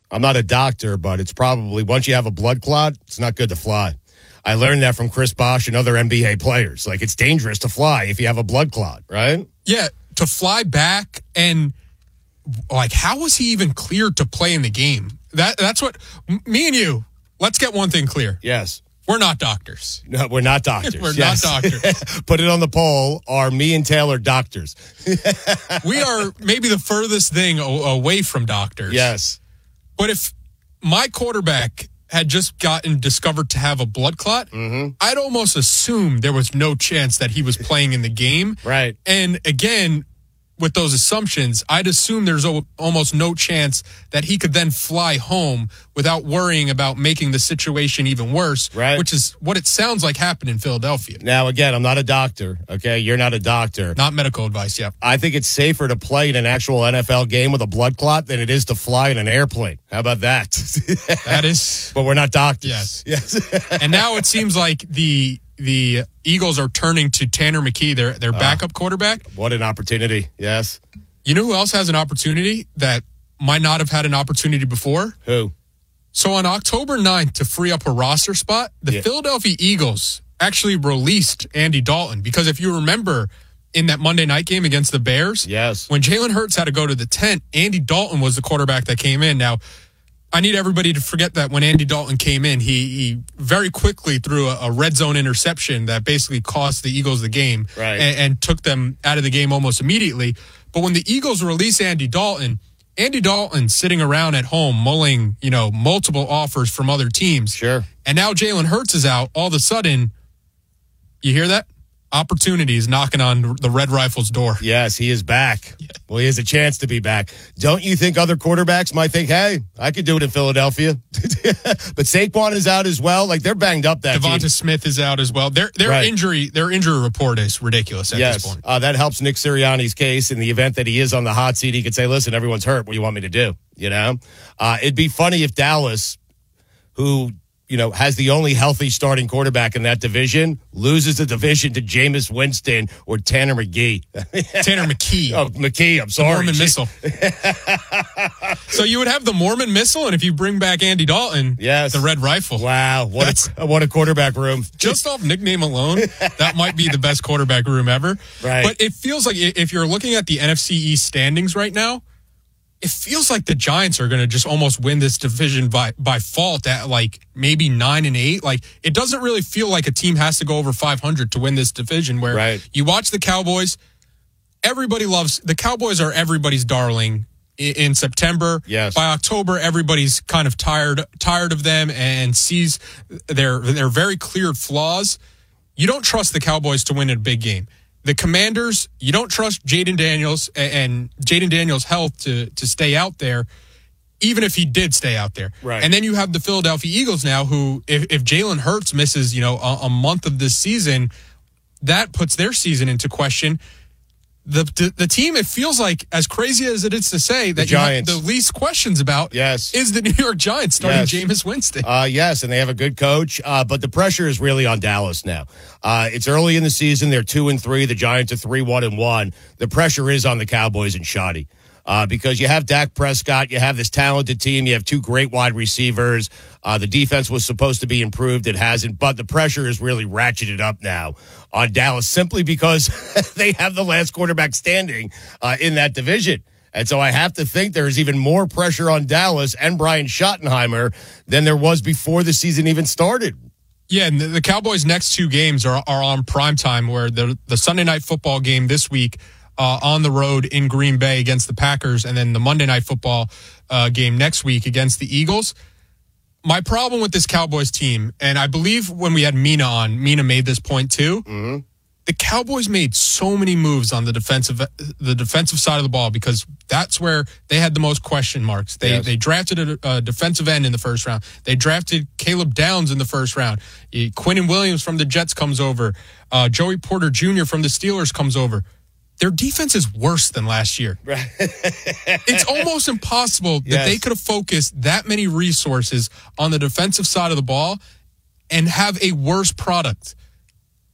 I'm not a doctor, but it's probably once you have a blood clot, it's not good to fly. I learned that from Chris Bosh and other NBA players. Like, it's dangerous to fly if you have a blood clot, right? Yeah, to fly back and, like, how was he even cleared to play in the game? That's what, me and you, let's get one thing clear. Yes. We're not doctors. No, we're not doctors. We're not doctors. Put it on the poll. Are me and Taylor doctors? We are maybe the furthest thing away from doctors. Yes. But if my quarterback had just gotten discovered to have a blood clot, I'd almost assume there was no chance that he was playing in the game. Right. And again, with those assumptions, I'd assume there's almost no chance that he could then fly home without worrying about making the situation even worse, right? Which is what it sounds like happened in Philadelphia. Now, again, I'm not a doctor, okay? You're not a doctor. Not medical advice, yeah. I think it's safer to play in an actual NFL game with a blood clot than it is to fly in an airplane. How about that? That is. But we're not doctors. Yes. And now it seems like the Eagles are turning to Tanner McKee, their backup quarterback. What an opportunity, yes. You know who else has an opportunity that might not have had an opportunity before? Who? So on October 9th, to free up a roster spot, the Philadelphia Eagles actually released Andy Dalton. Because if you remember in that Monday night game against the Bears, yes, when Jalen Hurts had to go to the tent, Andy Dalton was the quarterback that came in. Now, I need everybody to forget that when Andy Dalton came in, he very quickly threw a red zone interception that basically cost the Eagles the game, right, and took them out of the game almost immediately. But when the Eagles released Andy Dalton sitting around at home mulling, multiple offers from other teams. Sure. And now Jalen Hurts is out. All of a sudden, you hear that? Opportunities knocking on the Red Rifles' door. Yes, he is back. Yeah. Well, he has a chance to be back. Don't you think other quarterbacks might think, hey, I could do it in Philadelphia? But Saquon is out as well. Like, they're banged up, that Devonta team. Smith is out as well. Their right. injury report is ridiculous at this point. That helps Nick Sirianni's case. In the event that he is on the hot seat, he could say, listen, everyone's hurt. What do you want me to do? It'd be funny if Dallas, who has the only healthy starting quarterback in that division, loses the division to Jameis Winston or Tanner McGee. Tanner McKee. Oh, McKee, I'm sorry. The Mormon Missile. So you would have the Mormon Missile, and if you bring back Andy Dalton, yes, the Red Rifle. Wow, what a quarterback room. Just off nickname alone, that might be the best quarterback room ever. Right. But it feels like if you're looking at the NFC East standings right now, it feels like the Giants are going to just almost win this division by fault at like maybe 9-8. Like, it doesn't really feel like a team has to go over 500 to win this division, where you watch the Cowboys, everybody loves the Cowboys, are everybody's darling in September. Yes. By October, everybody's kind of tired of them and sees their very clear flaws. You don't trust the Cowboys to win a big game. The Commanders, you don't trust Jaden Daniels and Jaden Daniels' health to stay out there, even if he did stay out there. Right. And then you have the Philadelphia Eagles now, who, if Jalen Hurts misses, a month of this season, that puts their season into question. The team, it feels like, as crazy as it is to say, that you have the least questions about is the New York Giants starting Jameis Winston. Yes, and they have a good coach, but the pressure is really on Dallas now. It's early in the season. They're 2-3. The Giants are 3-1-1. The pressure is on the Cowboys and Shoddy. Because you have Dak Prescott, you have this talented team, you have two great wide receivers. The defense was supposed to be improved. It hasn't, but the pressure is really ratcheted up now on Dallas simply because they have the last quarterback standing in that division. And so I have to think there's even more pressure on Dallas and Brian Schottenheimer than there was before the season even started. Yeah, and the Cowboys' next two games are on primetime, where the Sunday Night Football game this week on the road in Green Bay against the Packers, and then the Monday Night Football game next week against the Eagles. My problem with this Cowboys team, and I believe when we had Mina on, Mina made this point too. Mm-hmm. The Cowboys made so many moves on the defensive side of the ball because that's where they had the most question marks. They drafted a defensive end in the first round. They drafted Caleb Downs in the first round. Quinnen Williams from the Jets comes over. Joey Porter Jr. from the Steelers comes over. Their defense is worse than last year. Right. It's almost impossible that they could have focused that many resources on the defensive side of the ball and have a worse product.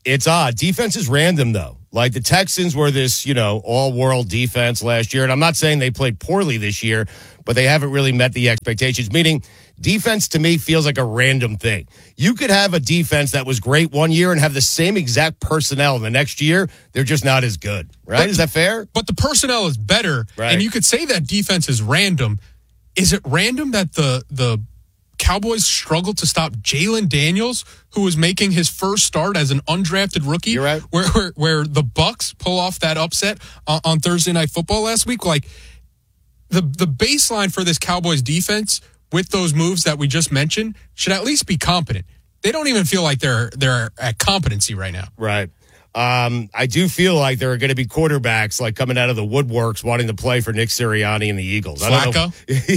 It's odd. Defense is random, though. Like the Texans were this, all-world defense last year. And I'm not saying they played poorly this year, but they haven't really met the expectations. Meaning, defense to me feels like a random thing. You could have a defense that was great one year and have the same exact personnel the next year. They're just not as good, right? Is that fair? But the personnel is better. Right. And you could say that defense is random. Is it random that the Cowboys struggled to stop Jalen Daniels, who was making his first start as an undrafted rookie? You're right. Where the Bucks pull off that upset on Thursday Night Football last week? Like, the baseline for this Cowboys defense with those moves that we just mentioned should at least be competent. They don't even feel like they're at competency right now. Right. I do feel like there are going to be quarterbacks like coming out of the woodworks wanting to play for Nick Sirianni and the Eagles. Flacco.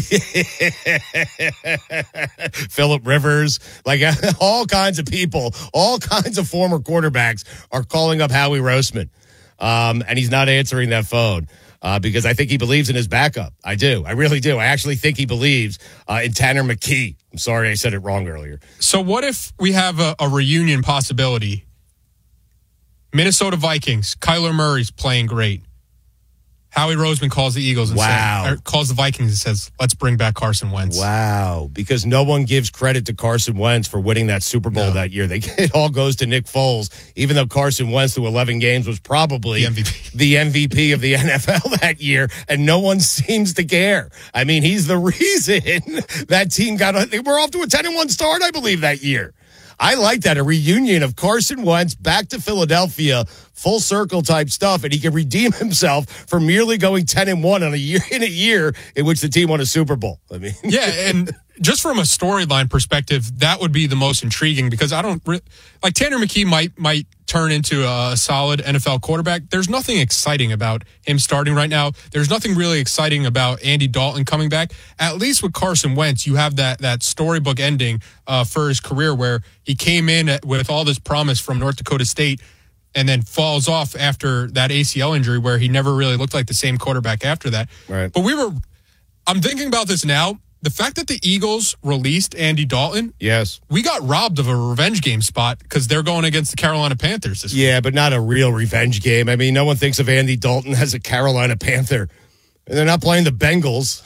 Phillip Rivers, like all kinds of people, all kinds of former quarterbacks are calling up Howie Roseman. And he's not answering that phone. Because I think he believes in his backup. I do. I really do. I actually think he believes in Tanner McKee. I'm sorry I said it wrong earlier. So what if we have a reunion possibility? Minnesota Vikings, Kyler Murray's playing great. Howie Roseman calls the Eagles and calls the Vikings and says, let's bring back Carson Wentz. Wow. Because no one gives credit to Carson Wentz for winning that Super Bowl that year. It all goes to Nick Foles, even though Carson Wentz through 11 games was probably the MVP of the NFL that year, and no one seems to care. I mean, he's the reason that team they were off to a 10-1 start, I believe, that year. I like that, a reunion of Carson Wentz back to Philadelphia, full circle type stuff, and he can redeem himself for merely going 10-1 in a year in which the team won a Super Bowl. I mean, yeah, and just from a storyline perspective, that would be the most intriguing because I don't like Tanner McKee might turn into a solid NFL quarterback. There's nothing exciting about him starting right now. There's nothing really exciting about Andy Dalton coming back. At least with Carson Wentz, you have that storybook ending for his career where he came in with all this promise from North Dakota State and then falls off after that ACL injury where he never really looked like the same quarterback after that. Right. But I'm thinking about this now. The fact that the Eagles released Andy Dalton, yes, we got robbed of a revenge game spot because they're going against the Carolina Panthers this week. Yeah, but not a real revenge game. I mean, no one thinks of Andy Dalton as a Carolina Panther. And they're not playing the Bengals.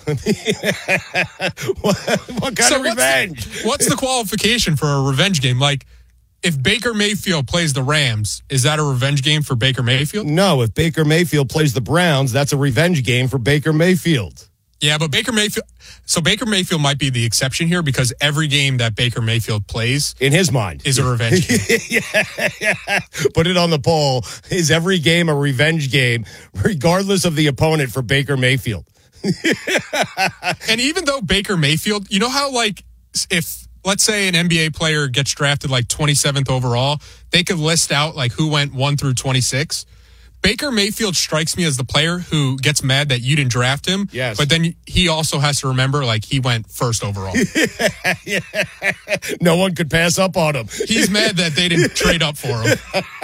what kind of revenge? What's the qualification for a revenge game? Like, if Baker Mayfield plays the Rams, is that a revenge game for Baker Mayfield? No, if Baker Mayfield plays the Browns, that's a revenge game for Baker Mayfield. Yeah, but Baker Mayfield might be the exception here because every game that Baker Mayfield plays, in his mind, is a revenge game. yeah. Put it on the poll. Is every game a revenge game, regardless of the opponent for Baker Mayfield? And even though Baker Mayfield, you know how like if let's say an NBA player gets drafted like 27th overall, they could list out like who went 1 through 26. Baker Mayfield strikes me as the player who gets mad that you didn't draft him. Yes. But then he also has to remember, like, he went first overall. Yeah. No one could pass up on him. He's mad that they didn't trade up for him.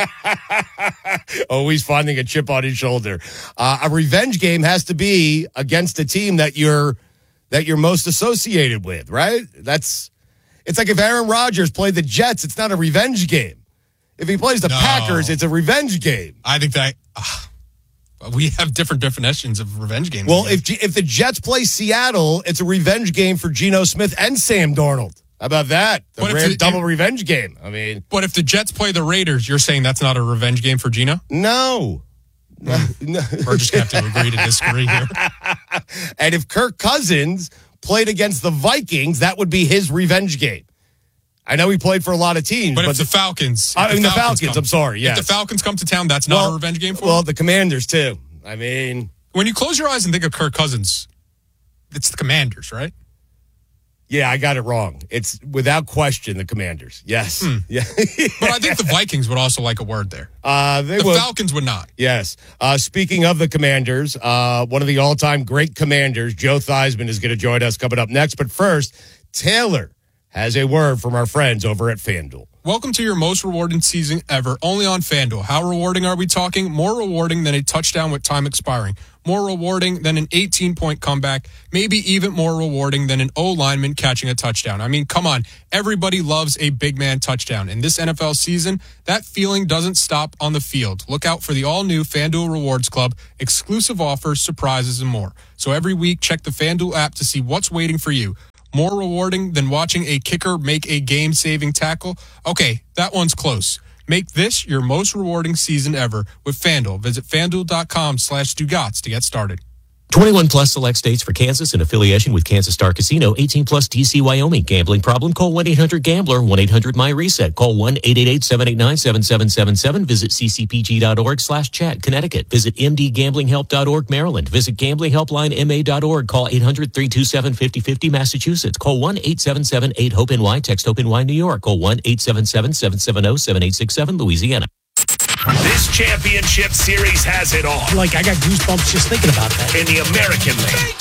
Always finding a chip on his shoulder. A revenge game has to be against a team that you're most associated with, right? It's like if Aaron Rodgers played the Jets, it's not a revenge game. If he plays the Packers, it's a revenge game. I think that we have different definitions of revenge games. Well, if the Jets play Seattle, it's a revenge game for Geno Smith and Sam Darnold. How about that? Double revenge game. I mean, but if the Jets play the Raiders, you're saying that's not a revenge game for Geno? No. We're just going to have to agree to disagree here. And if Kirk Cousins played against the Vikings, that would be his revenge game. I know he played for a lot of teams. But if the Falcons... the Falcons, I'm sorry, yes. If the Falcons come to town, that's not a revenge game for them? Well, the Commanders, too. I mean... When you close your eyes and think of Kirk Cousins, it's the Commanders, right? Yeah, I got it wrong. It's, without question, the Commanders. Yes. Yeah. But I think the Vikings would also like a word there. Falcons would not. Yes. Speaking of the Commanders, one of the all-time great Commanders, Joe Theismann, is going to join us coming up next. But first, Taylor has a word from our friends over at FanDuel. Welcome to your most rewarding season ever, only on FanDuel. How rewarding are we talking? More rewarding than a touchdown with time expiring. More rewarding than an 18-point comeback. Maybe even more rewarding than an O-lineman catching a touchdown. I mean, come on. Everybody loves a big man touchdown. In this NFL season, that feeling doesn't stop on the field. Look out for the all-new FanDuel Rewards Club, exclusive offers, surprises, and more. So every week, check the FanDuel app to see what's waiting for you. More rewarding than watching a kicker make a game-saving tackle? Okay, that one's close. Make this your most rewarding season ever with FanDuel. Visit FanDuel.com/Dugats to get started. 21 plus select states for Kansas in affiliation with Kansas Star Casino. 18 plus DC, Wyoming. Gambling problem? Call 1-800-GAMBLER. 1-800-MY-RESET. Call 1-888-789-7777. Visit ccpg.org/chat. Connecticut. Visit mdgamblinghelp.org. Maryland. Visit gamblinghelplinema.org. Call 800-327-5050. Massachusetts. Call 1-877-8-HOPE-NY. Text HOPE-NY. New York. Call 1-877-770-7867. Louisiana. This championship series has it all. Like, I got goosebumps just thinking about that. In the American League.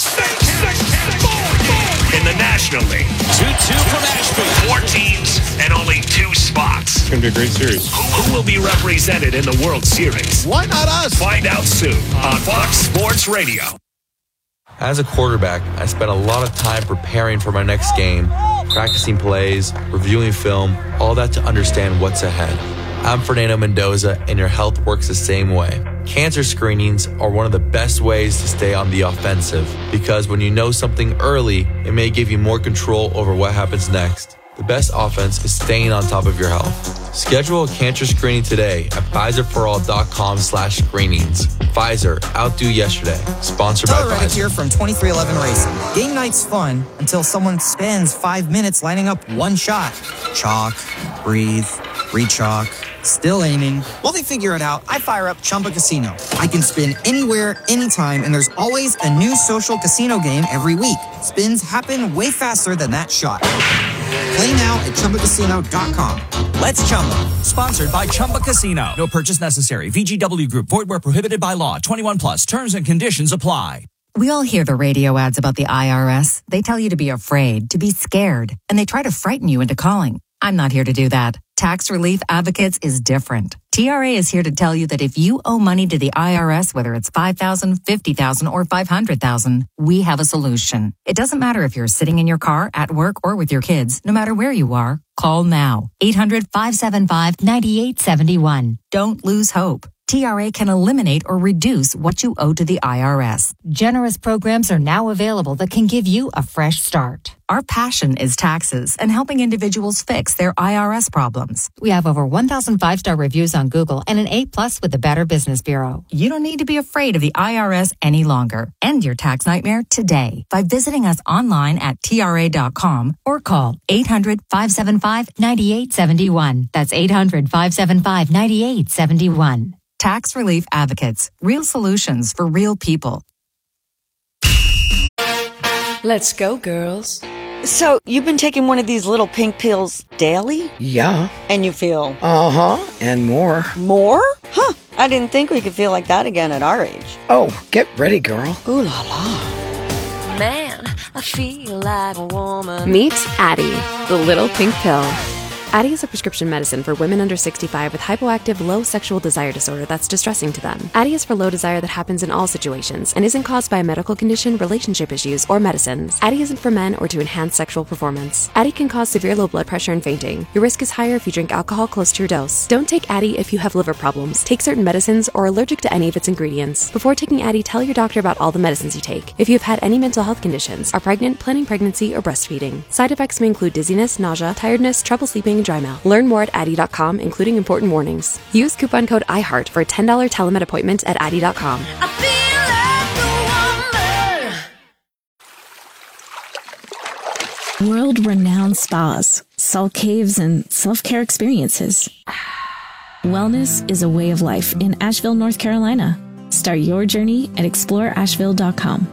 In the National League. 2-2 from Ashby. 4 teams and only 2 spots. It's going to be a great series. Who will be represented in the World Series? Why not us? Find out soon on Fox Sports Radio. As a quarterback, I spent a lot of time preparing for my next game, practicing plays, reviewing film, all that to understand what's ahead. I'm Fernando Mendoza, and your health works the same way. Cancer screenings are one of the best ways to stay on the offensive, because when you know something early, it may give you more control over what happens next. The best offense is staying on top of your health. Schedule a cancer screening today at PfizerForAll.com/screenings. Pfizer, outdo yesterday. Sponsored by Pfizer. Here from 2311 Racing. Game night's fun until someone spends 5 minutes lining up one shot. Chalk, breathe, re-chalk, still aiming. While they figure it out, I fire up Chumba Casino. I can spin anywhere, anytime, and there's always a new social casino game every week. Spins happen way faster than that shot. Play now at ChumbaCasino.com. Let's Chumba. Sponsored by Chumba Casino. No purchase necessary. VGW Group. Void where prohibited by law. 21 plus. Terms and conditions apply. We all hear the radio ads about the IRS. They tell you to be afraid, to be scared, and they try to frighten you into calling. I'm not here to do that. Tax Relief Advocates is different. TRA is here to tell you that if you owe money to the IRS, whether it's $5,000, $50,000, or $500,000, we have a solution. It doesn't matter if you're sitting in your car, at work, or with your kids. No matter where you are, call now. 800-575-9871. Don't lose hope. TRA can eliminate or reduce what you owe to the IRS. Generous programs are now available that can give you a fresh start. Our passion is taxes and helping individuals fix their IRS problems. We have over 1,000 5-star reviews on Google and an A+ with the Better Business Bureau. You don't need to be afraid of the IRS any longer. End your tax nightmare today by visiting us online at TRA.com or call 800-575-9871. That's 800-575-9871. Tax Relief Advocates. Real solutions for real people. Let's go, girls. So, you've been taking one of these little pink pills daily? Yeah. And you feel? Uh-huh, and more. More? Huh, I didn't think we could feel like that again at our age. Oh, get ready, girl. Ooh la la. Man, I feel like a woman. Meet Addyi, the little pink pill. Addyi is a prescription medicine for women under 65 with hypoactive low sexual desire disorder that's distressing to them. Addyi is for low desire that happens in all situations and isn't caused by a medical condition, relationship issues, or medicines. Addyi isn't for men or to enhance sexual performance. Addyi can cause severe low blood pressure and fainting. Your risk is higher if you drink alcohol close to your dose. Don't take Addyi if you have liver problems, take certain medicines, or are allergic to any of its ingredients. Before taking Addyi, tell your doctor about all the medicines you take. If you have had any mental health conditions, are pregnant, planning pregnancy, or breastfeeding. Side effects may include dizziness, nausea, tiredness, trouble sleeping, and dry mouth. Learn more at Addyi.com, including important warnings. Use coupon code IHEART for a $10 telemed appointment at Addyi.com. World-renowned spas, salt caves, and self-care experiences. Wellness is a way of life in Asheville, North Carolina. Start your journey at exploreasheville.com.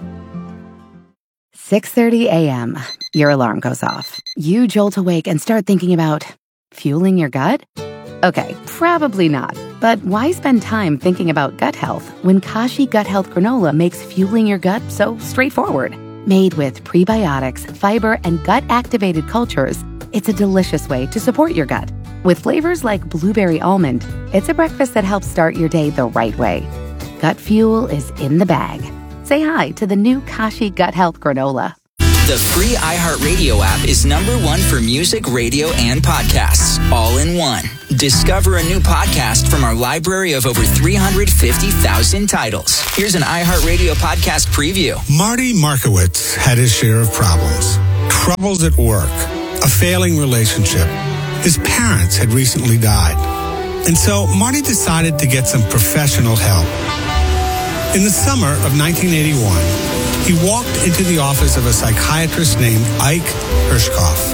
6:30 a.m. Your alarm goes off. You jolt awake and start thinking about fueling your gut? Okay, probably not. But why spend time thinking about gut health when Kashi Gut Health Granola makes fueling your gut so straightforward? Made with prebiotics, fiber, and gut-activated cultures, It's a delicious way to support your gut. With flavors like blueberry almond, it's a breakfast that helps start your day the right way. Gut Fuel is in the bag. Say hi to the new Kashi Gut Health Granola. The free iHeartRadio app is #1 for music, radio, and podcasts, all in one. Discover a new podcast from our library of over 350,000 titles. Here's an iHeartRadio podcast preview. Marty Markowitz had his share of problems. Troubles at work, a failing relationship. His parents had recently died. And so Marty decided to get some professional help. In the summer of 1981, he walked into the office of a psychiatrist named Ike Hirschkoff.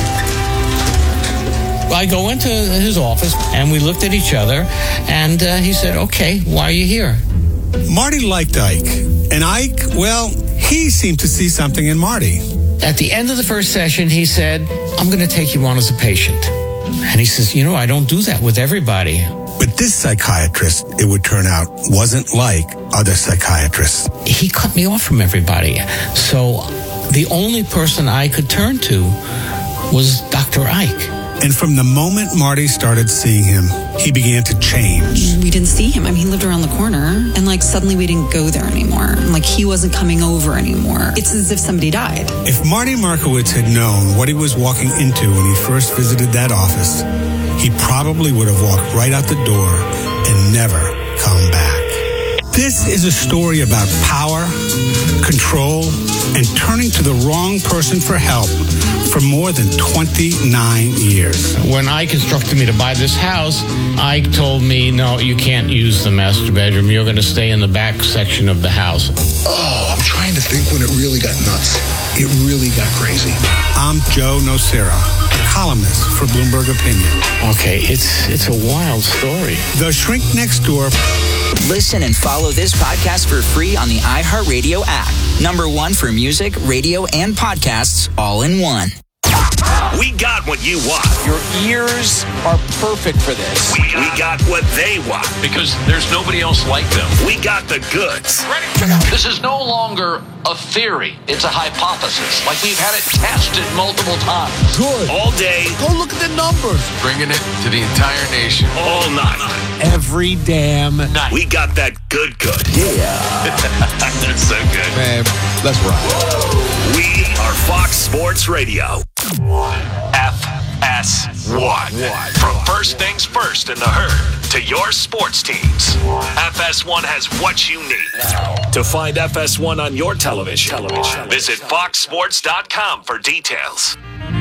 I go into his office, and we looked at each other, and he said, okay, why are you here? Marty liked Ike, and Ike, well, he seemed to see something in Marty. At the end of the first session, he said, I'm going to take you on as a patient. And he says, I don't do that with everybody. But this psychiatrist, it would turn out, wasn't like other psychiatrists. He cut me off from everybody. So the only person I could turn to was Dr. Ike. And from the moment Marty started seeing him, he began to change. We didn't see him. He lived around the corner. And suddenly we didn't go there anymore. He wasn't coming over anymore. It's as if somebody died. If Marty Markowitz had known what he was walking into when he first visited that office, he probably would have walked right out the door and never come back. This is a story about power, control, and turning to the wrong person for help for more than 29 years. When Ike instructed me to buy this house, Ike told me, no, you can't use the master bedroom. You're going to stay in the back section of the house. Oh, I'm trying to think when it really got nuts. It really got crazy. I'm Joe Nocera, columnist for Bloomberg Opinion. Okay, it's a wild story. The Shrink Next Door. Listen and follow this podcast for free on the iHeartRadio app. #1 for music, radio, and podcasts, all in one. We got what you want. Your ears are perfect for this. We got what they want. Because there's nobody else like them. We got the goods. Ready? This is no longer a theory. It's a hypothesis. We've had it tested multiple times. Good. All day. Go look at the numbers. Bringing it to the entire nation. All night. Every damn night. We got that good. Yeah. That's so good. Man, let's rock. We are Fox Sports Radio. FS1. From first things first in the herd to your sports teams. FS1 has what you need. To find FS1 on your television, visit foxsports.com for details.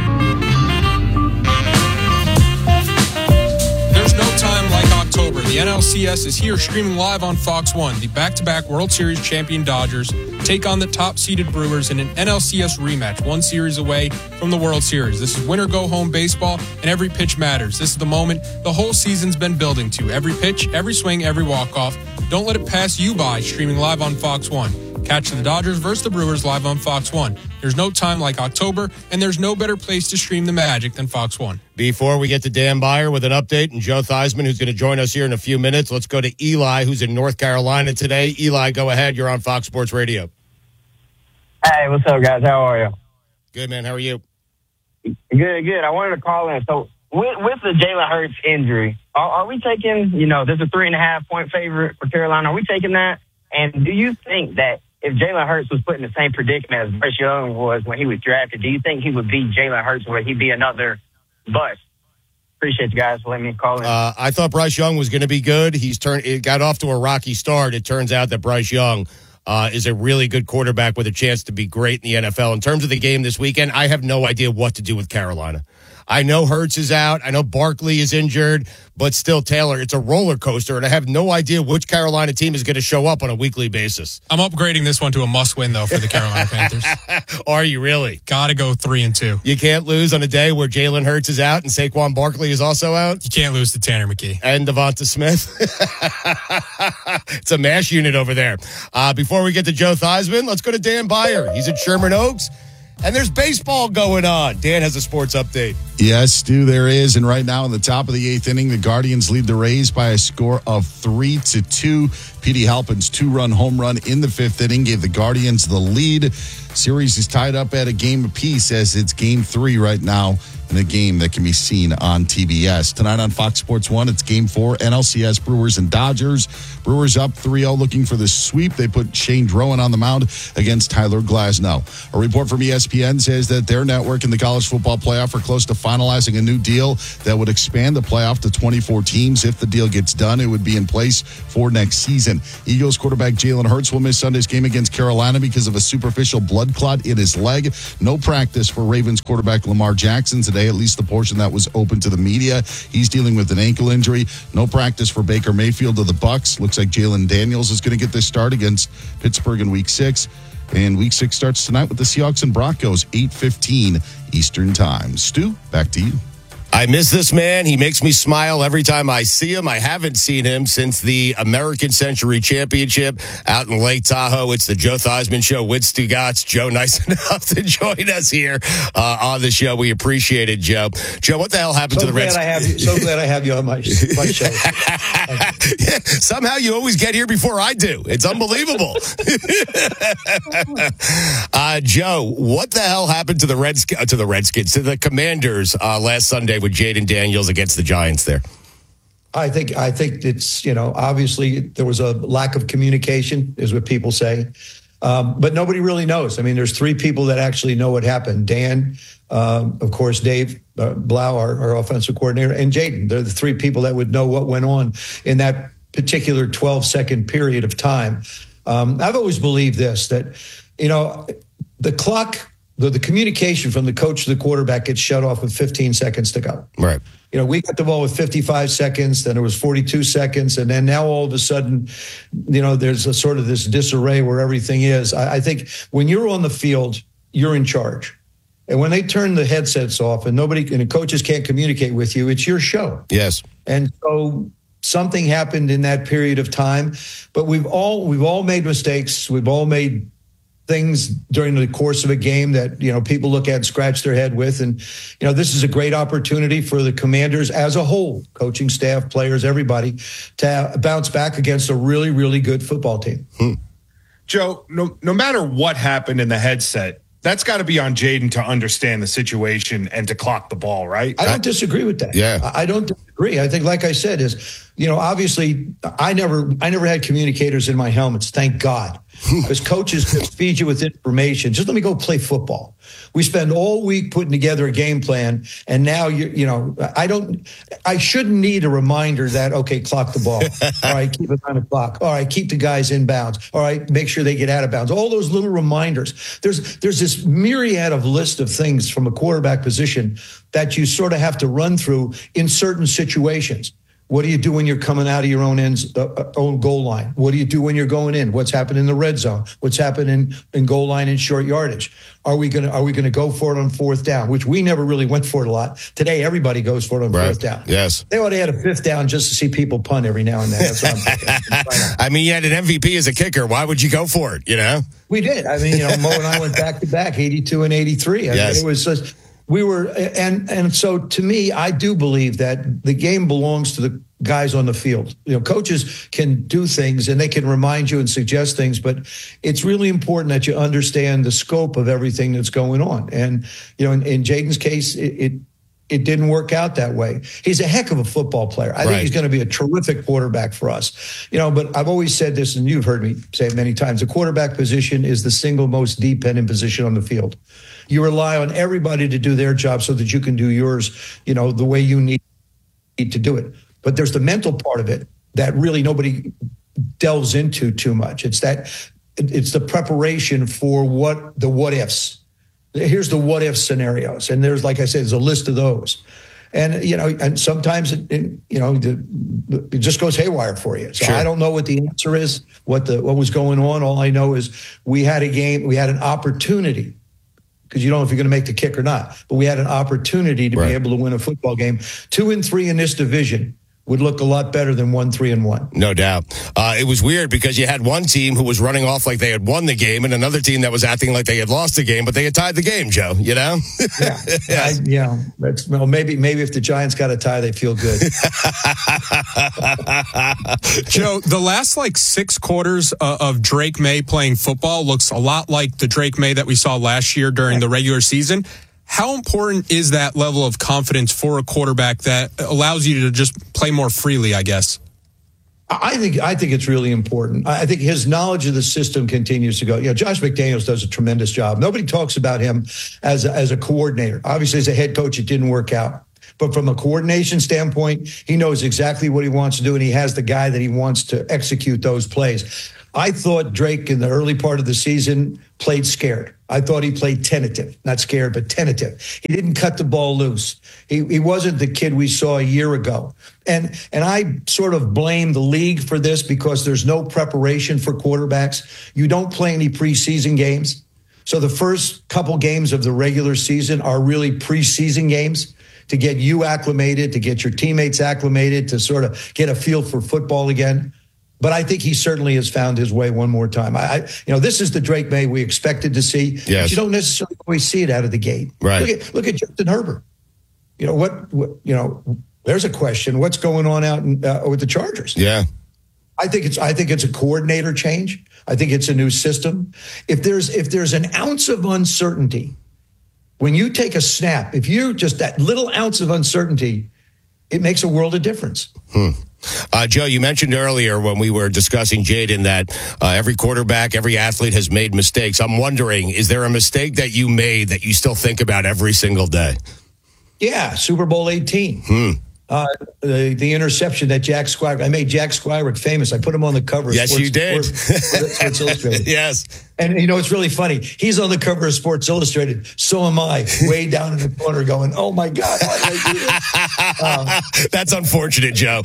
There's no time like October. The NLCS is here streaming live on Fox 1. The back-to-back World Series champion Dodgers take on the top-seeded Brewers in an NLCS rematch, one series away from the World Series. This is winner-go-home baseball, and every pitch matters. This is the moment the whole season's been building to. Every pitch, every swing, every walk-off. Don't let it pass you by, streaming live on Fox 1. Catch the Dodgers versus the Brewers live on Fox 1. There's no time like October, and there's no better place to stream the magic than Fox 1. Before we get to Dan Beyer with an update and Joe Theismann, who's going to join us here in a few minutes, let's go to Eli, who's in North Carolina today. Eli, go ahead. You're on Fox Sports Radio. Hey, what's up, guys? How are you? Good, man. How are you? Good. I wanted to call in. So, with the Jalen Hurts injury, are we taking, there's a 3.5-point favorite for Carolina. Are we taking that? And do you think that if Jalen Hurts was put in the same predicament as Bryce Young was when he was drafted, do you think he would beat Jalen Hurts, or would he be another bust? Appreciate you guys for letting me call in. I thought Bryce Young was going to be good. It got off to a rocky start. It turns out that Bryce Young is a really good quarterback with a chance to be great in the NFL. In terms of the game this weekend, I have no idea what to do with Carolina. I know Hurts is out. I know Barkley is injured, but still, Taylor, it's a roller coaster, and I have no idea which Carolina team is going to show up on a weekly basis. I'm upgrading this one to a must-win, though, for the Carolina Panthers. Are you really? Got to go 3-2. You can't lose on a day where Jalen Hurts is out and Saquon Barkley is also out? You can't lose to Tanner McKee. And Devonta Smith. It's a mash unit over there. Before we get to Joe Theismann, let's go to Dan Beyer. He's at Sherman Oaks, and there's baseball going on. Dan has a sports update. Yes, Stu, there is. And right now in the top of the 8th inning, the Guardians lead the Rays by a score of 3-2. Petey Halpin's 2-run home run in the 5th inning gave the Guardians the lead. Series is tied up at a game apiece as it's Game 3 right now in a game that can be seen on TBS. Tonight on Fox Sports 1, it's Game 4, NLCS Brewers and Dodgers. Brewers up 3-0 looking for the sweep. They put Shane Drowan on the mound against Tyler Glasnow. A report from ESPN says that their network and the college football playoff are close to finalizing a new deal that would expand the playoff to 24 teams. If the deal gets done, it would be in place for next season. Eagles quarterback Jalen Hurts will miss Sunday's game against Carolina because of a superficial blood clot in his leg. No practice for Ravens quarterback Lamar Jackson today, at least the portion that was open to the media. He's dealing with an ankle injury. No practice for Baker Mayfield of the Bucs. Looks like Jalen Daniels is going to get this start against Pittsburgh in Week 6. And Week 6 starts tonight with the Seahawks and Broncos, 8:15 Eastern Time. Stu, back to you. I miss this man. He makes me smile every time I see him. I haven't seen him since the American Century Championship out in Lake Tahoe. It's the Joe Theismann Show with Stugotz. Joe, nice enough to join us here on the show. We appreciate it, Joe. Joe, what the hell happened to the Reds? So glad I have you on my show. Yeah, somehow you always get here before I do. It's unbelievable. Joe, what the hell happened to the Redskins, to the Commanders last Sunday with Jaden Daniels against the Giants there? I think it's, obviously there was a lack of communication is what people say. But nobody really knows. I mean, there's 3 people that actually know what happened. Dan, of course, Dave Blau, our offensive coordinator, and Jaden. They're the 3 people that would know what went on in that particular 12-second period of time. I've always believed this, that, the clock, the communication from the coach to the quarterback gets shut off with 15 seconds to go. Right. We got the ball with 55 seconds, then it was 42 seconds, and then now all of a sudden, there's a sort of this disarray where everything is. I think when you're on the field, you're in charge. And when they turn the headsets off and the coaches can't communicate with you, it's your show. Yes. And so something happened in that period of time, but we've all made mistakes. We've all made things during the course of a game that, people look at and scratch their head with. And, this is a great opportunity for the Commanders as a whole, coaching staff, players, everybody, to bounce back against a really, really good football team. Joe, no matter what happened in the headset, that's got to be on Jaden to understand the situation and to clock the ball, right? I don't disagree with that. Yeah. I don't disagree. I think, like I said, obviously I never had communicators in my helmets. Thank God. Because coaches just feed you with information. Just let me go play football. We spend all week putting together a game plan, and now I shouldn't need a reminder that, okay, clock the ball. All right, keep it on the clock. All right, keep the guys in bounds. All right, make sure they get out of bounds. All those little reminders. There's this myriad of list of things from a quarterback position that you sort of have to run through in certain situations. What do you do when you're coming out of your own own goal line? What do you do when you're going in? What's happening in the red zone? What's happening in goal line and short yardage? Are we gonna go for it on 4th down? Which we never really went for it a lot. Today, everybody goes for it on 4th down. Yes. They ought to add a 5th down just to see people punt every now and then. That's what I'm thinking. I mean, you had an MVP as a kicker. Why would you go for it? We did. I mean, Mo and I went back to back, 82 and 83. I mean, it was just. We were, and so to me, I do believe that the game belongs to the guys on the field. Coaches can do things and they can remind you and suggest things, but it's really important that you understand the scope of everything that's going on. And, in Jaden's case, it didn't work out that way. He's a heck of a football player. I think he's going to be a terrific quarterback for us. But I've always said this, and you've heard me say it many times, the quarterback position is the single most dependent position on the field. You rely on everybody to do their job so that you can do yours, the way you need to do it. But there's the mental part of it that really nobody delves into too much. It's the preparation for what ifs. Here's the what if scenarios. And there's, like I said, there's a list of those. And, and sometimes it just goes haywire for you. So sure. I don't know what the answer is, what was going on. All I know is we had an opportunity, because you don't know if you're going to make the kick or not, but we had an opportunity to be able to win a football game. 2-3 in this division would look a lot better than 1-3-1. No doubt. It was weird because you had one team who was running off like they had won the game and another team that was acting like they had lost the game, but they had tied the game, Joe, you know? Yeah. Yes. Maybe if the Giants got a tie, they feel good. Joe, the last 6 quarters of Drake May playing football looks a lot like the Drake May that we saw last year during the regular season. How important is that level of confidence for a quarterback that allows you to just play more freely, I guess? I think it's really important. I think his knowledge of the system continues to go. Josh McDaniels does a tremendous job. Nobody talks about him as a coordinator. Obviously, as a head coach, it didn't work out. But from a coordination standpoint, he knows exactly what he wants to do, and he has the guy that he wants to execute those plays. I thought Drake in the early part of the season played scared. I thought he played tentative, not scared, but tentative. He didn't cut the ball loose. He wasn't the kid we saw a year ago. And I sort of blame the league for this because there's no preparation for quarterbacks. You don't play any preseason games. So the first couple games of the regular season are really preseason games to get you acclimated, to get your teammates acclimated, to sort of get a feel for football again. But I think he certainly has found his way one more time. This is the Drake May we expected to see. Yes. But you don't necessarily always see it out of the gate. Right. Look at Justin Herbert. There's a question. What's going on out with the Chargers? Yeah. I think it's a coordinator change. I think it's a new system. If there's an ounce of uncertainty, when you take a snap, if you just that little ounce of uncertainty, it makes a world of difference. Joe, you mentioned earlier when we were discussing Jaden that every quarterback, every athlete has made mistakes. I'm wondering, is there a mistake that you made that you still think about every single day? Yeah, Super Bowl 18. The interception that Jack Squires, I made Jack Squires famous. I put him on the cover. Yes, you did. Sports Illustrated. Yes. And it's really funny. He's on the cover of Sports Illustrated. So am I, way down in the corner going, oh my God, why did I do this? That's unfortunate, Joe.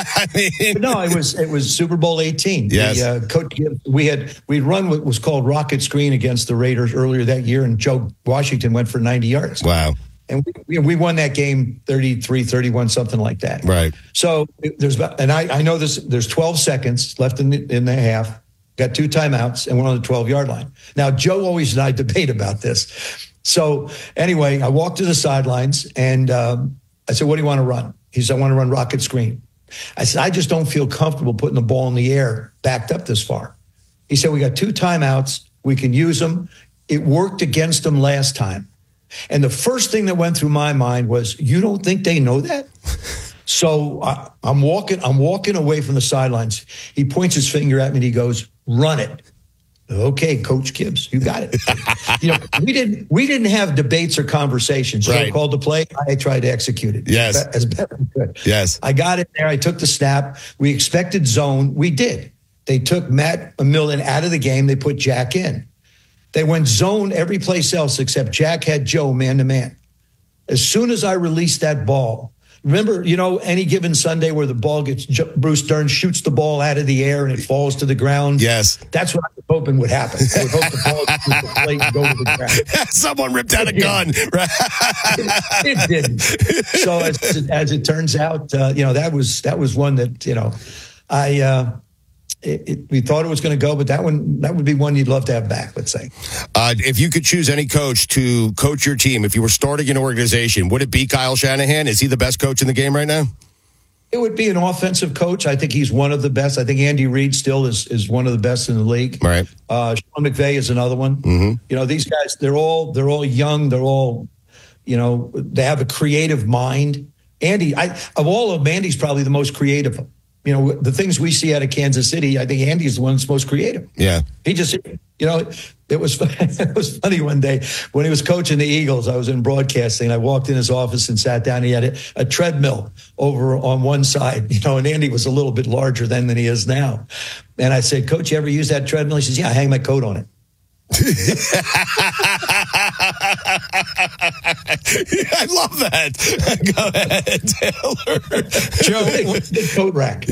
It was Super Bowl 18. Yes. We'd run what was called rocket screen against the Raiders earlier that year, and Joe Washington went for 90 yards. Wow. And we won that game 33-31, something like that. Right. So I know this. There's 12 seconds left in the half. Got 2 timeouts, and we're on the 12-yard line. Now, Joe always and I debate about this. So anyway, I walked to the sidelines, and I said, "What do you want to run?" He said, "I want to run rocket screen." I said, "I just don't feel comfortable putting the ball in the air backed up this far." He said, "We got 2 timeouts. We can use them. It worked against them last time." And the first thing that went through my mind was, you don't think they know that? So I'm walking away from the sidelines. He points his finger at me and he goes, "Run it." Okay, Coach Gibbs, you got it. We didn't have debates or conversations. Right. Joe called the play. I tried to execute it. Yes. As best as I could. Yes. I got in there. I took the snap. We expected zone. We did. They took Matt Millen out of the game. They put Jack in. They went zone every place else except Jack had Joe man-to-man. As soon as I released that ball, remember, any given Sunday where the ball gets, Bruce Dern shoots the ball out of the air and it falls to the ground? Yes. That's what I was hoping would happen. I would hope the ball would hit the plate and go to the ground. Someone ripped out a gun. Right? It didn't. So as it turns out, that was one that, we thought it was going to go, but that would be one you'd love to have back, let's say. If you could choose any coach to coach your team, if you were starting an organization, would it be Kyle Shanahan? Is he the best coach in the game right now? It would be an offensive coach. I think he's one of the best. I think Andy Reid still is one of the best in the league. Right. Sean McVay is another one. Mm-hmm. These guys, they're all young. They're all, they have a creative mind. Andy, of all of them, Andy's probably the most creative. The things we see out of Kansas City, I think Andy's the one that's most creative. Yeah. He just, it was funny one day when he was coaching the Eagles. I was in broadcasting. I walked in his office and sat down. He had a treadmill over on one side, and Andy was a little bit larger then than he is now. And I said, "Coach, you ever use that treadmill?" He says, "Yeah, I hang my coat on it." I love that. Go ahead, Taylor. Joe, coat rack.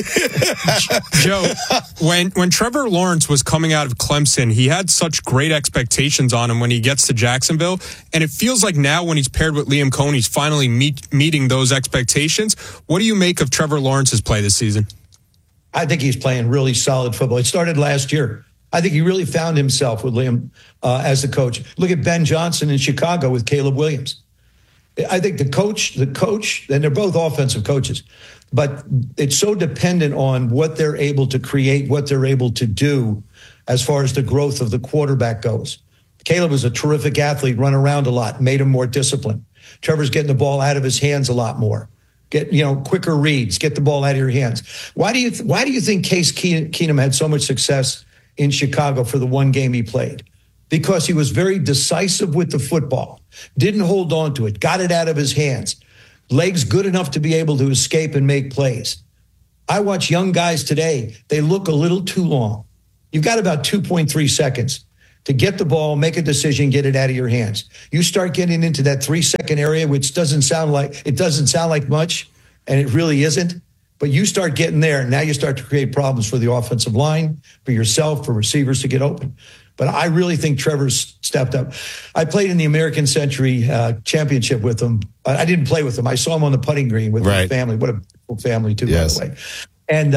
Joe, when Trevor Lawrence was coming out of Clemson, he had such great expectations on him when he gets to Jacksonville, and it feels like now when he's paired with Liam Cohen, he's finally meeting those expectations. What do you make of Trevor Lawrence's play this season? I think he's playing really solid football. It started last year. I think he really found himself with Liam as the coach. Look at Ben Johnson in Chicago with Caleb Williams. I think the coach, and they're both offensive coaches, but it's so dependent on what they're able to create, what they're able to do as far as the growth of the quarterback goes. Caleb was a terrific athlete, run around a lot, made him more disciplined. Trevor's getting the ball out of his hands a lot more. Get, quicker reads, get the ball out of your hands. Why do you think Case Keenum had so much success in Chicago for the one game he played? Because he was very decisive with the football, didn't hold on to it, got it out of his hands, legs good enough to be able to escape and make plays. I watch young guys today, they look a little too long. You've got about 2.3 seconds to get the ball, make a decision, get it out of your hands. You start getting into that 3-second area, which doesn't sound like much, and it really isn't. But you start getting there, and now you start to create problems for the offensive line, for yourself, for receivers to get open. But I really think Trevor's stepped up. I played in the American Century Championship with him. I didn't play with him. I saw him on the putting green with his family. What a beautiful family, too, yes. By the way. And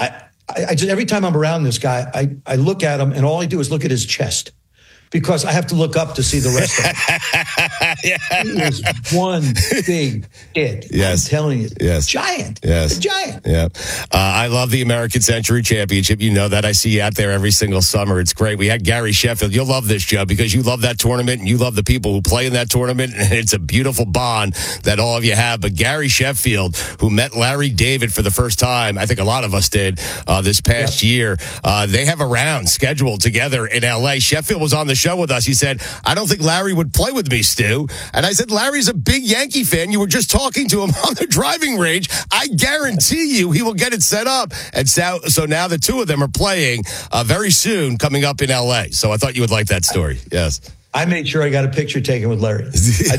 I just, every time I'm around this guy, I look at him, and all I do is look at his chest, because I have to look up to see the rest of it. Yeah. He is one big kid. Yes. I'm telling you. Yes. Giant. Yes. A giant. Yeah. I love the American Century Championship. You know that. I see you out there every single summer. It's great. We had Gary Sheffield. You'll love this, Joe, because you love that tournament and you love the people who play in that tournament. And it's a beautiful bond that all of you have. But Gary Sheffield, who met Larry David for the first time, I think a lot of us did this past year, they have a round scheduled together in L.A. Sheffield was on the show with us. He said, I don't think Larry would play with me, Stu. And I said, Larry's a big Yankee fan. You were just talking to him on the driving range. I guarantee you he will get it set up. And so now the two of them are playing very soon coming up in L.A. So I thought you would like that story. Yes. I made sure I got a picture taken with Larry.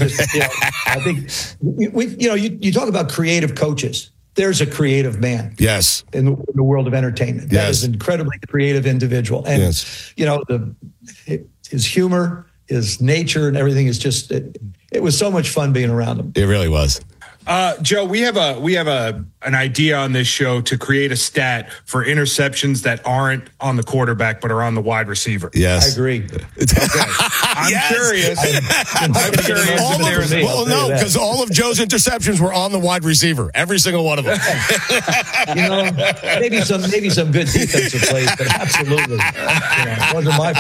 I think you talk about creative coaches. There's a creative man. Yes. In the world of entertainment. That is an incredibly creative individual. And, his humor, his nature, and everything is just, it was so much fun being around him. It really was. Joe, we have an idea on this show to create a stat for interceptions that aren't on the quarterback but are on the wide receiver. Yes, I agree. Okay. I'm curious. I'm curious. Well, no, because all of Joe's interceptions were on the wide receiver. Every single one of them. Maybe some good defensive plays, but absolutely, it wasn't my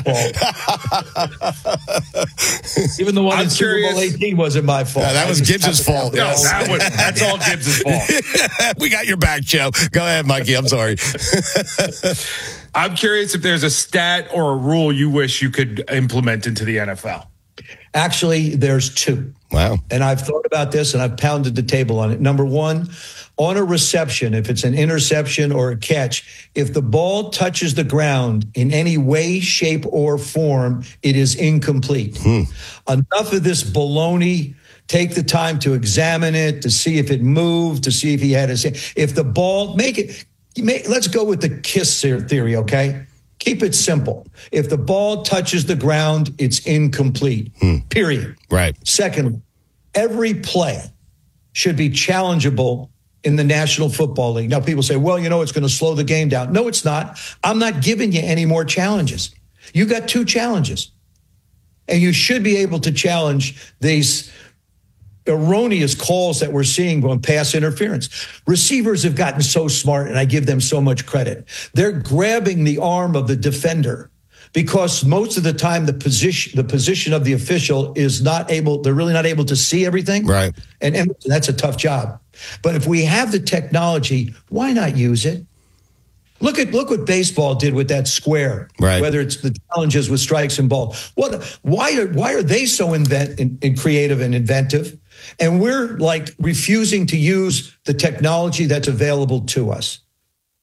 fault. Even the one in Super Bowl 18 wasn't my fault. Yeah, that was Gibbs' fault. No, that's all Gibbs' fault. We got your back, Joe. Go ahead, Mikey. I'm sorry. I'm curious if there's a stat or a rule you wish you could implement into the NFL. Actually, there's two. Wow. And I've thought about this and I've pounded the table on it. Number one, on a reception, if it's an interception or a catch, if the ball touches the ground in any way, shape, or form, it is incomplete. Enough of this baloney. Take the time to examine it, to see if it moved, to see if he had his hand. If the ball, let's go with the KISS theory, okay? Keep it simple. If the ball touches the ground, it's incomplete, period. Right. Second, every play should be challengeable in the National Football League. Now, people say, well, it's going to slow the game down. No, it's not. I'm not giving you any more challenges. You got two challenges. And you should be able to challenge these erroneous calls that we're seeing on pass interference. Receivers have gotten so smart, and I give them so much credit. They're grabbing the arm of the defender because most of the time the position of the official is not able, they're really not able to see everything. Right. And that's a tough job. But if we have the technology, why not use it? Look what baseball did with that square. Right. Whether it's the challenges with strikes and balls. Why are they so creative and inventive? And we're like refusing to use the technology that's available to us.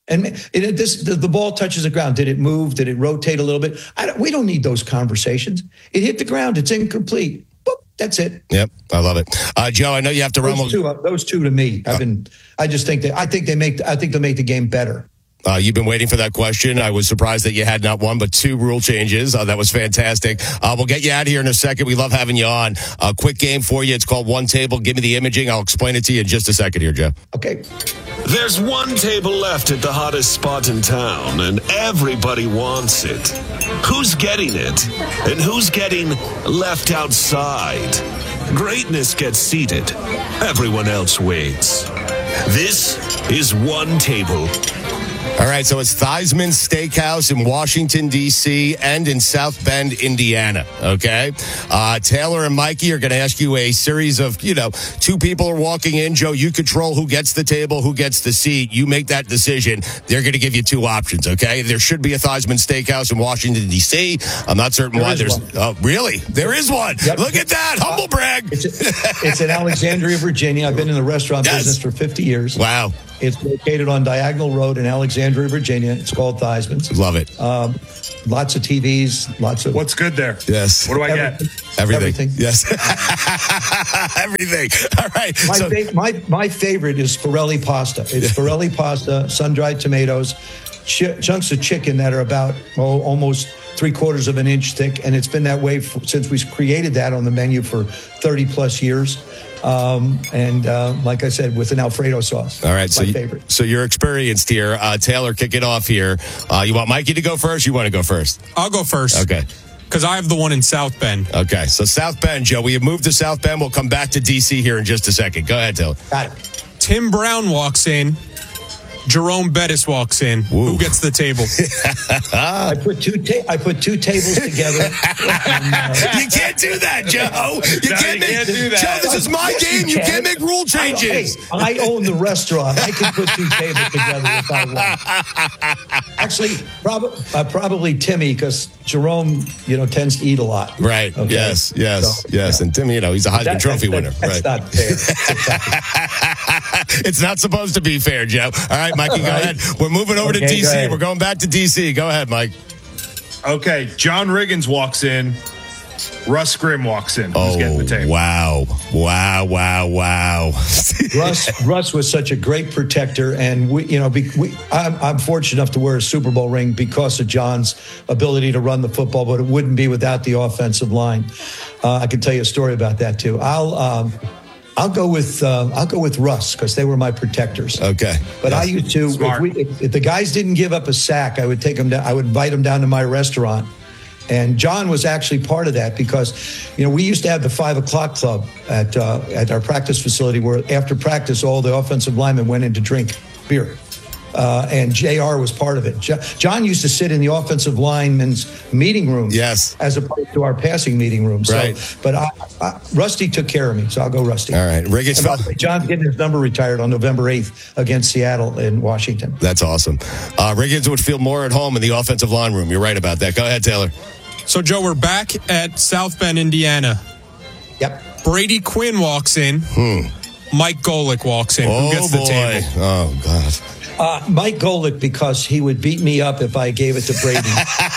And the ball touches the ground. Did it move? Did it rotate a little bit? We don't need those conversations. It hit the ground. It's incomplete. Boop, that's it. Yep, I love it. Joe, I know you have to run. Those two to me. I think they make the game better. You've been waiting for that question. I was surprised that you had not one, but 2 rule changes. That was fantastic. We'll get you out of here in a second. We love having you on. A quick game for you. It's called One Table. Give me the imaging. I'll explain it to you in just a second here, Joe. Okay. There's one table left at the hottest spot in town, and everybody wants it. Who's getting it? And who's getting left outside? Greatness gets seated. Everyone else waits. This is One Table. All right, so it's Theismann Steakhouse in Washington, D.C., and in South Bend, Indiana, okay? Taylor and Mikey are going to ask you a series of, 2 people are walking in. Joe, you control who gets the table, who gets the seat. You make that decision. They're going to give you 2 options, okay? There should be a Theismann Steakhouse in Washington, D.C. I'm not certain why there's... Oh, really? There is one. Yep. Look at that. Humble brag. It's in Alexandria, Virginia. I've been in the restaurant business for 50 years. Wow. It's located on Diagonal Road in Alexandria, Virginia. It's called Theismann's. Love it. Lots of TVs, lots of... What's good there? Yes. What do I get? Everything. Yes. Everything. All right. My favorite is Forelli pasta. It's Forelli pasta, sun-dried tomatoes, chunks of chicken that are about almost 3/4 of an inch thick, and it's been that way since we created that on the menu for 30-plus years. Like I said, with an Alfredo sauce. All right. My favorite. So you're experienced here. Taylor, kick it off here. You want Mikey to go first? You want to go first? I'll go first. Okay. Because I have the one in South Bend. Okay. So South Bend, Joe, we have moved to South Bend. We'll come back to D.C. here in just a second. Go ahead, Taylor. Got it. Tim Brown walks in. Jerome Bettis walks in. Ooh. Who gets the table? I put two tables together. You can't do that, Joe. You can't do that. Joe, this is my game. You can't make rule changes. I own the restaurant. I can put 2 tables together if I want. Actually, probably Timmy, because Jerome, tends to eat a lot. Right. Okay? Yes. So, and Timmy, he's a Heisman Trophy winner. That's not fair. It's not supposed to be fair, Joe. All right, Mikey, go ahead. We're moving over to D.C. We're going back to D.C. Go ahead, Mike. Okay, John Riggins walks in. Russ Grimm walks in. Who's getting the table? Wow. Russ was such a great protector, and I'm fortunate enough to wear a Super Bowl ring because of John's ability to run the football, but it wouldn't be without the offensive line. I can tell you a story about that too. I'll go with Russ because they were my protectors. Okay, but I used to if the guys didn't give up a sack, I would take them down. I would invite them down to my restaurant, and John was actually part of that because we used to have the 5 o'clock club at our practice facility where after practice all the offensive linemen went in to drink beer. And JR was part of it. John used to sit in the offensive linemen's meeting room, as opposed to our passing meeting room. So, right. But Rusty took care of me, so I'll go Rusty. All right, Riggins. John's getting his number retired on November 8th against Seattle in Washington. That's awesome. Riggins would feel more at home in the offensive line room. You're right about that. Go ahead, Taylor. So, Joe, we're back at South Bend, Indiana. Yep. Brady Quinn walks in. Mike Golick walks in. Who gets the table? Oh, God. Mike Golick, because he would beat me up if I gave it to Brady.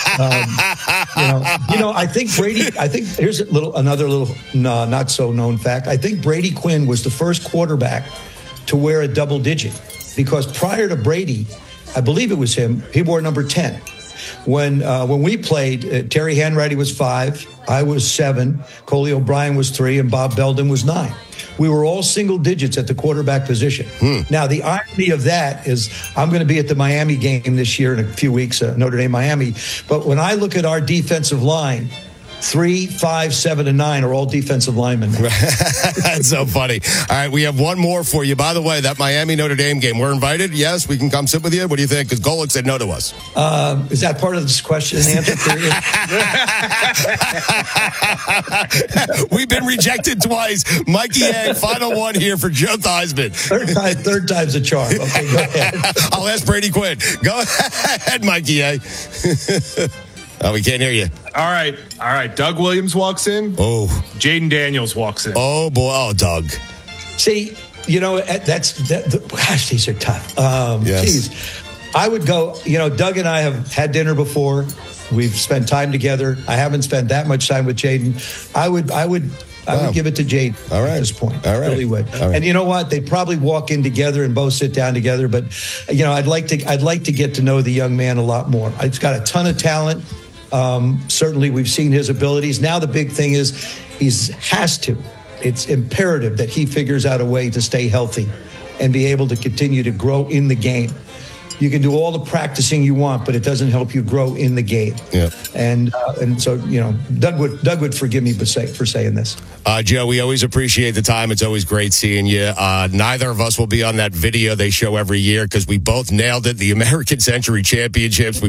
I think Brady. Here's another little not so known fact. I think Brady Quinn was the first quarterback to wear a double digit because prior to Brady, I believe it was him. He wore number 10. When we played, Terry Hanratty was 5, I was 7, Coley O'Brien was 3, and Bob Belden was 9. We were all single digits at the quarterback position. Now, the irony of that is I'm going to be at the Miami game this year in a few weeks, Notre Dame, Miami. But when I look at our defensive line, 3, 5, 7, and 9 are all defensive linemen. That's so funny. All right, we have one more for you. By the way, that Miami Notre Dame game, we're invited. Yes, we can come sit with you. What do you think? Because Golick said no to us. Is that part of this question and answer period? We've been rejected twice. Mikey A, final one here for Joe Theismann. Third time's a charm. Okay, go ahead. I'll ask Brady Quinn. Go ahead, Mikey A. Oh, we can't hear you. All right. Doug Williams walks in. Oh. Jaden Daniels walks in. Oh, boy. Oh, Doug. See, gosh, these are tough. Yes. Geez. I would go, Doug and I have had dinner before. We've spent time together. I haven't spent that much time with Jaden. I would give it to Jaden at this point. All right. I really would. All right. And you know what? They'd probably walk in together and both sit down together. But, I'd like to get to know the young man a lot more. He's got a ton of talent. Certainly we've seen his abilities. Now the big thing is it's imperative that he figures out a way to stay healthy and be able to continue to grow in the game. You can do all the practicing you want, but it doesn't help you grow in the game. Yeah. And so, Doug would forgive me for saying this. Joe, we always appreciate the time. It's always great seeing you. Neither of us will be on that video they show every year because we both nailed it. The American Century Championships. We